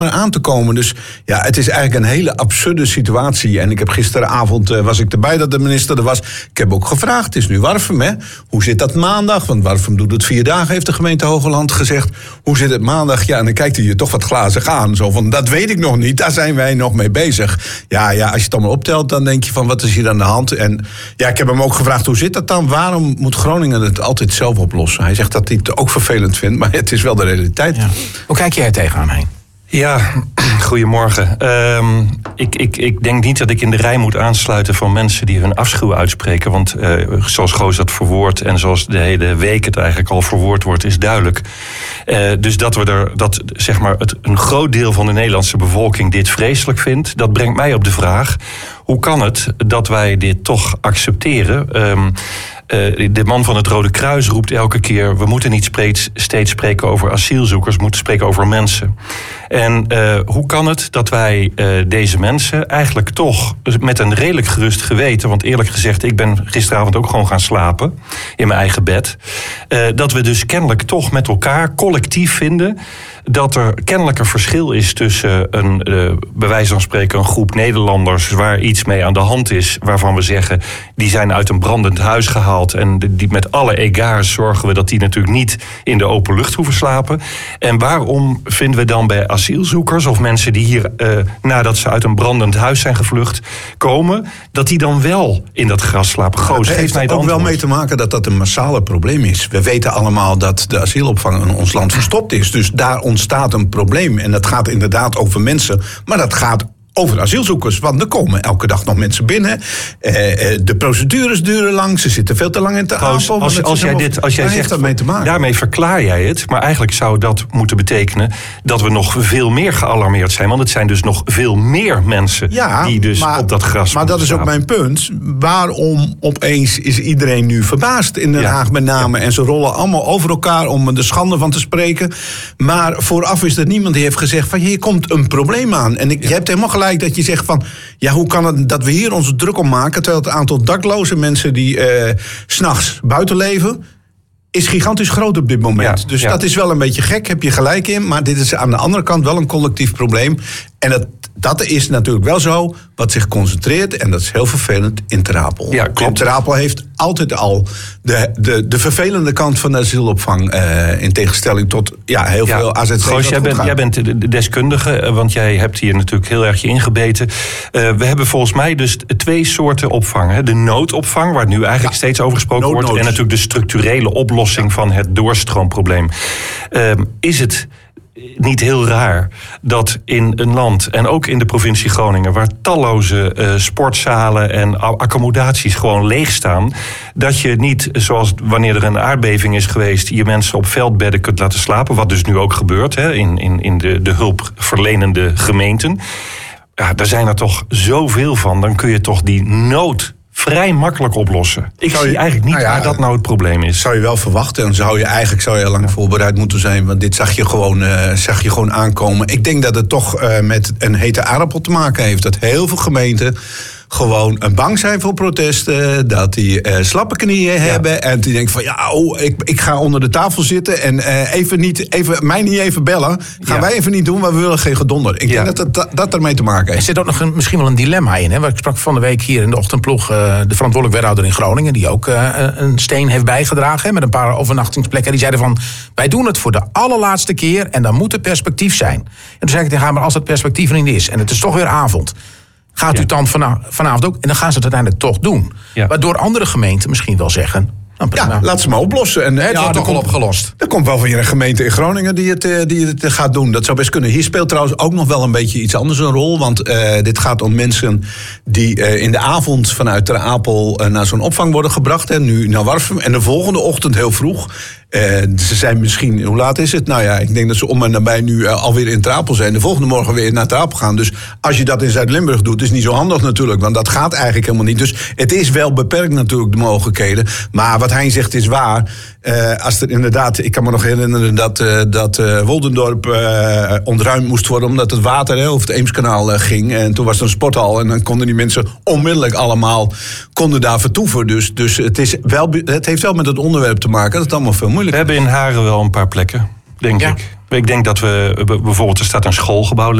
aan te komen. Dus ja, het is eigenlijk een hele absurde situatie. En ik heb gisteravond, was ik erbij dat de minister er was. Ik heb ook gevraagd, het is nu Warffum, hè? Hoe zit dat maandag? Want Warffum doet het 4 dagen, heeft de gemeente Hogeland gezegd. Hoe zit het maandag? Ja, en dan kijkt hij je toch wat glazig aan. Zo van, dat weet ik nog niet, daar zijn wij nog mee bezig. Ja, als je het allemaal optelt, dan denk je van, wat is hier aan de hand? En ja, ik heb hem ook gevraagd, hoe zit dat dan? Waarom moet Groningen het altijd zelf oplossen? Hij zegt dat hij het ook vervelend vindt, maar het is wel de realiteit. Ja. Hoe kijk jij er tegenaan heen? Ja, goedemorgen. Ik denk niet dat ik in de rij moet aansluiten van mensen die hun afschuw uitspreken. Want zoals Goos dat verwoordt en zoals de hele week het eigenlijk al verwoord wordt, is duidelijk. Dus dat een groot deel van de Nederlandse bevolking dit vreselijk vindt, dat brengt mij op de vraag: hoe kan het dat wij dit toch accepteren? De man van het Rode Kruis roept elke keer, we moeten niet steeds spreken over asielzoekers, we moeten spreken over mensen. En hoe kan het dat wij deze mensen eigenlijk toch met een redelijk gerust geweten, want eerlijk gezegd, ik ben gisteravond ook gewoon gaan slapen in mijn eigen bed, dat we dus kennelijk toch met elkaar collectief vinden dat er kennelijk een verschil is tussen bij wijze van spreken een groep Nederlanders waar iets mee aan de hand is, waarvan we zeggen, die zijn uit een brandend huis gehaald en die met alle egards zorgen we dat die natuurlijk niet in de open lucht hoeven slapen. En waarom vinden we dan bij asielzoekers of mensen die hier nadat ze uit een brandend huis zijn gevlucht komen, dat die dan wel in dat gras slapen? Goos, geef mij het ook wel mee te maken dat dat een massale probleem is. We weten allemaal dat de asielopvang in ons land verstopt is. Dus daar ontstaat een probleem. En dat gaat inderdaad over mensen, maar dat gaat over asielzoekers, want er komen elke dag nog mensen binnen. De procedures duren lang, ze zitten veel te lang in de aanval. Als jij zegt, dat mee te maken. Daarmee verklaar jij het, maar eigenlijk zou dat moeten betekenen dat we nog veel meer gealarmeerd zijn, want het zijn dus nog veel meer mensen die dus op dat gras maar dat is ook mijn punt. Waarom opeens is iedereen nu verbaasd in Den Haag met name en ze rollen allemaal over elkaar om er de schande van te spreken. Maar vooraf is er niemand die heeft gezegd van hier komt een probleem aan. En je hebt helemaal gelijk dat je zegt van, ja, hoe kan het dat we hier onze druk om maken, terwijl het aantal dakloze mensen die 's nachts buiten leven is gigantisch groot op dit moment. Dus dat is wel een beetje gek, heb je gelijk in. Maar dit is aan de andere kant wel een collectief probleem. En dat is natuurlijk wel zo wat zich concentreert. En dat is heel vervelend in Ter Apel. Ja, klopt. Ter Apel heeft altijd al de vervelende kant van de asielopvang. In tegenstelling tot heel veel AZC. Goos, jij bent de deskundige, want jij hebt hier natuurlijk heel erg je ingebeten. We hebben volgens mij dus 2 soorten opvang. Hè. De noodopvang, waar nu eigenlijk steeds over gesproken wordt. En natuurlijk de structurele oplossing van het doorstroomprobleem. Is het niet heel raar dat in een land, en ook in de provincie Groningen, waar talloze sportzalen en accommodaties gewoon leeg staan, dat je niet, zoals wanneer er een aardbeving is geweest, je mensen op veldbedden kunt laten slapen, wat dus nu ook gebeurt in de hulpverlenende gemeenten. Ja, daar zijn er toch zoveel van. Dan kun je toch die nood vrij makkelijk oplossen. Ik zie eigenlijk niet waar dat nou het probleem is. Zou je wel verwachten en zou je lang voorbereid moeten zijn, want dit zag je gewoon aankomen. Ik denk dat het toch met een hete aardappel te maken heeft. Dat heel veel gemeenten gewoon bang zijn voor protesten, dat die slappe knieën hebben en die denken van ik ga onder de tafel zitten en mij niet even bellen. Gaan wij even niet doen, maar we willen geen gedonder. Ik denk dat ermee te maken heeft. Er zit ook nog misschien wel een dilemma in. Hè? Ik sprak van de week hier in de ochtendploeg de verantwoordelijk wethouder in Groningen, die ook een steen heeft bijgedragen met een paar overnachtingsplekken. Die zeiden van, wij doen het voor de allerlaatste keer en dan moet er perspectief zijn. En toen zei ik tegen haar, maar als het perspectief er niet is en het is toch weer avond, gaat u dan vanavond ook? En dan gaan ze het uiteindelijk toch doen. Ja. Waardoor andere gemeenten misschien wel zeggen, laat ze maar oplossen. En het wordt ook al opgelost. Er komt wel weer een gemeente in Groningen die het gaat doen. Dat zou best kunnen. Hier speelt trouwens ook nog wel een beetje iets anders een rol. Want dit gaat om mensen die in de avond vanuit Ter Apel naar zo'n opvang worden gebracht. En nu naar Warffum. En de volgende ochtend heel vroeg. Ze zijn misschien, hoe laat is het? Nou ja, ik denk dat ze om en nabij nu alweer in Ter Apel zijn. De volgende morgen weer naar Ter Apel gaan. Dus als je dat in Zuid-Limburg doet, is niet zo handig natuurlijk. Want dat gaat eigenlijk helemaal niet. Dus het is wel beperkt natuurlijk, de mogelijkheden. Maar wat hij zegt is waar. Als er inderdaad, ik kan me nog herinneren dat Woldendorp ontruimd moest worden omdat het water over het Eemskanaal ging. En toen was er een sporthal en dan konden die mensen onmiddellijk allemaal daar vertoeven. Dus het heeft wel met het onderwerp te maken dat het allemaal veel moeilijker is. We hebben in Haren wel een paar plekken. denk Ja. ik. Ik denk dat we bijvoorbeeld, er staat een schoolgebouw